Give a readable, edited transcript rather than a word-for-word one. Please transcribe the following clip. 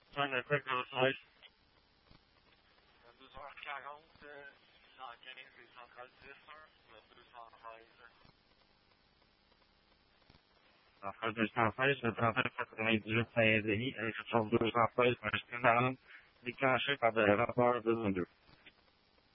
Time de quick outside. 2h40, 115 et 136, le 213. En fait, 216, le 3998 Saint-Denis, avec 213 pour un spin 40, déclenché par des rapports 212.